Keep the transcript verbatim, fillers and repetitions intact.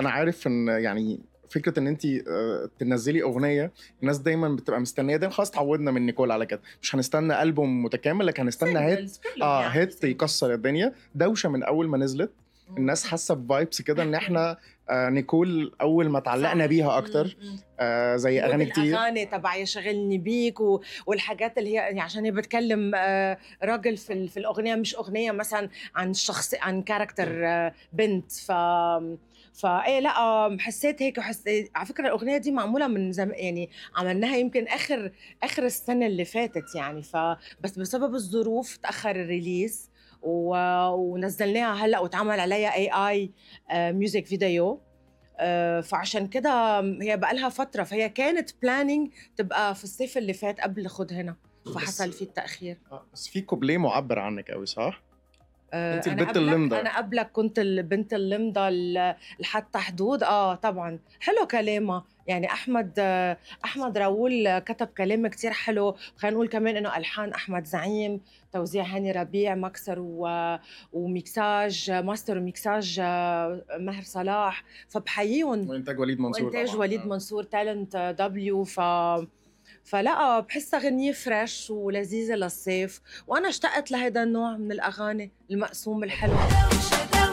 أنا عارف إن يعني فكرة إن أنتِ آآ تنزّلي أغنية، الناس دايمًا بتبقى مستنية دايمًا خلاص اتعودنا من نيكول على كده، مش هنستنى ألبوم متكامل لكن هنستنى hit singles كله آه بيعمل hit يكسّر singles. الدنيا، دوشة من أول ما نزلت، إمم. الناس حاسة بvibes كده إن إحنا آآ نيكول أول ما اتعلّقنا صح. بيها إمم، أكتر إمم. آآ زي أغاني كتير. وبالأغاني تبع يا شاغلني بيك و والحاجات اللي هي يعني عشان هي بتكلم آآ راجل في ال في الأغنية مش أغنية مثلًا عن شخص عن character بنت ف فإيه لأ حسيت هيك وحسيت على فكرة الأغنية دي معمولة من زم يعني عملناها يمكن آخر آخر السنة اللي فاتت يعني ف بس بسبب الظروف اتأخر الريليز و ونزلناها هلأ واتعمل عليها إيه آي آآ music video آآ فعشان كده هي بقى لها فترة، فهي كانت planning تبقى في الصيف اللي فات قبل خُد هنا، بس فحصل في التأخير. آه، بس في كوبليه مُعبّر عنِّك أوي صح؟ أنتِ آآ أنا البت قبلك اللمضة. أنا قبلك كنت البنت اللمضة ال لحتى حدود، آه طبعًا، حلو كلامها، يعني أحمد آه، أحمد راؤول كتب كلام كتير حلو، خلّينا نقول كمان إنه ألحان أحمد زعيم، توزيع هاني ربيع، مكسر و وميكساج ماستر وميكساج آه، ماهر صلاح، فباحييهم. وإنتاج وليد منصور وإنتاج طبعًا، وليد آه. منصور talent W ف فلأ باحسّها غنية فريش ولذيذة للصيف، وأنا اشتقت لهيدا النوع من الأغاني المقسوم الحلو.